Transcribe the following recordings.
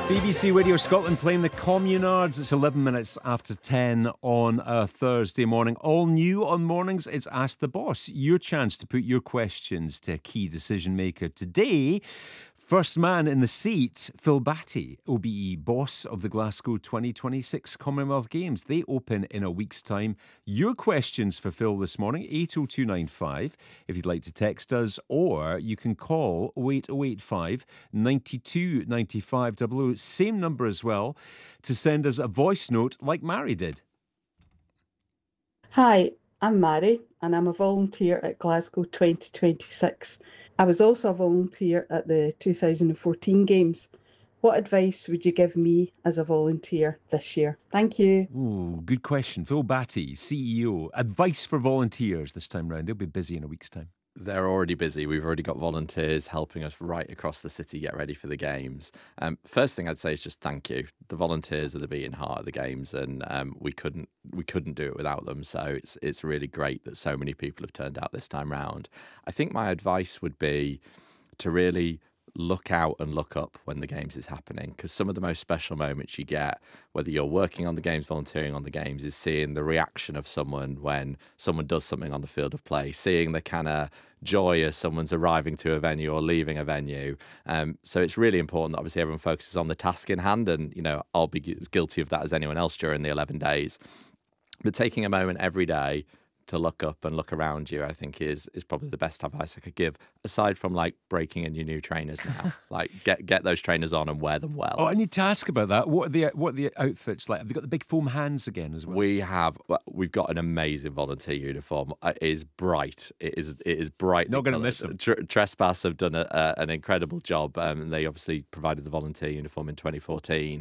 BBC Radio Scotland playing the Communards. It's 11 minutes after 10 on a Thursday morning. All new on mornings, it's Ask the Boss. Your chance to put your questions to a key decision maker. Today, first man in the seat, Phil Batty, OBE boss of the Glasgow 2026 Commonwealth Games. They open in a week's time. Your questions for Phil this morning, 80295, if you'd like to text us, or you can call 08085 92 95 00. Same number as well, to send us a voice note like Mary did. Hi, I'm Mary and I'm a volunteer at Glasgow 2026. I was also a volunteer at the 2014 Games. What advice would you give me as a volunteer this year? Thank you. Ooh, good question. Phil Batty, CEO. Advice for volunteers this time round. They'll be busy in a week's time. They're already busy. We've already got volunteers helping us right across the city get ready for the games. First thing I'd say is just thank you. The volunteers are the beating heart of the games, and we couldn't do it without them. So it's really great that so many people have turned out this time round. I think my advice would be to really look out and look up when the games is happening, because some of the most special moments you get, whether you're working on the games, volunteering on the games, is seeing the reaction of someone when someone does something on the field of play, seeing the kind of joy as someone's arriving to a venue or leaving a venue. So it's really important that obviously everyone focuses on the task in hand, and I'll be as guilty of that as anyone else during the 11 days. But taking a moment every day to look up and look around you, I think is probably the best advice I could give, aside from like breaking in your new trainers now. Like get those trainers on and wear them well. Oh, I need to ask about that. What are the outfits like? Have they got the big foam hands again as well? We've got an amazing volunteer uniform. It is bright. It is bright. Not going to miss them. Trespass have done an incredible job, and they obviously provided the volunteer uniform in 2014.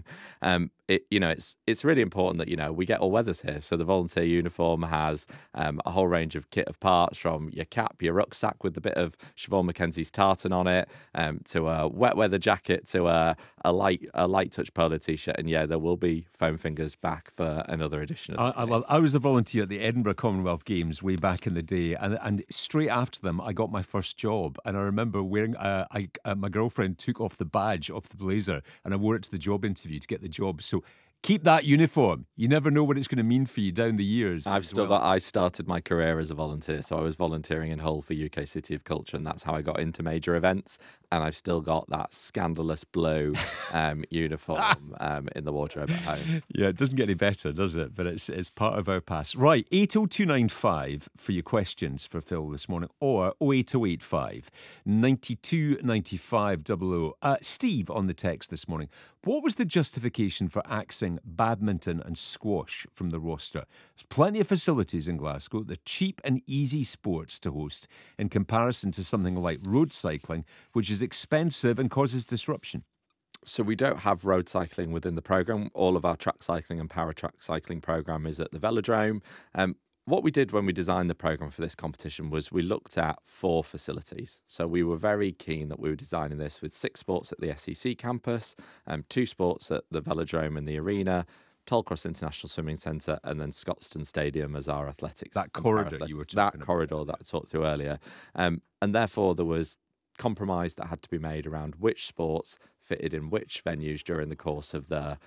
It's really important that we get all weathers here. So the volunteer uniform has a whole range of kit of parts, from your cap, your rucksack with a bit of Siobhan Mackenzie's tartan on it, to a wet weather jacket, to a light touch polo t-shirt, and there will be foam fingers back for another edition of I was a volunteer at the Edinburgh Commonwealth Games way back in the day, and straight after them I got my first job, and I remember wearing my girlfriend took off the badge off the blazer, and I wore it to the job interview to get the job. So keep that uniform. You never know what it's going to mean for you down the years. I started my career as a volunteer, so I was volunteering in Hull for UK City of Culture, and that's how I got into major events. And I've still got that scandalous blue uniform in the wardrobe at home. Yeah, it doesn't get any better, does it? But it's part of our past. Right, 80295 for your questions for Phil this morning, or 08085 92 95 00. Steve on the text this morning. What was the justification for axing badminton and squash from the roster? There's plenty of facilities in Glasgow. They're cheap and easy sports to host in comparison to something like road cycling, which is expensive and causes disruption. So we don't have road cycling within the programme. All of our track cycling and para track cycling programme is at the Velodrome. What we did when we designed the programme for this competition was we looked at 4 facilities. So we were very keen that we were designing this with 6 sports at the SEC campus, 2 sports at the Velodrome and the arena, Tollcross International Swimming Centre, and then Scotstoun Stadium as our athletics. That corridor you were talking about. That corridor that I talked to earlier. And therefore there was compromise that had to be made around which sports fitted in which venues during the course of the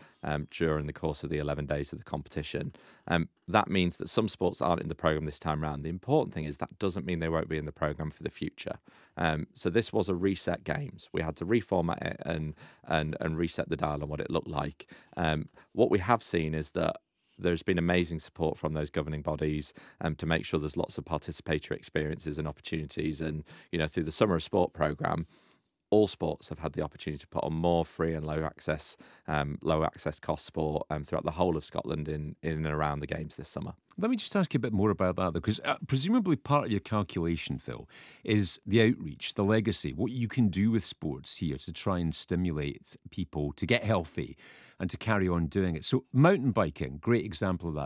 11 days of the competition. That means that some sports aren't in the programme this time round. The important thing is that doesn't mean they won't be in the programme for the future. So this was a reset games. We had to reformat it and reset the dial on what it looked like. What we have seen is that there's been amazing support from those governing bodies to make sure there's lots of participatory experiences and opportunities. And, through the Summer of Sport programme, all sports have had the opportunity to put on more free and low access cost sport throughout the whole of Scotland in and around the games this summer. Let me just ask you a bit more about that, because presumably part of your calculation, Phil, is the outreach, the legacy, what you can do with sports here to try and stimulate people to get healthy and to carry on doing it. So mountain biking, great example of that.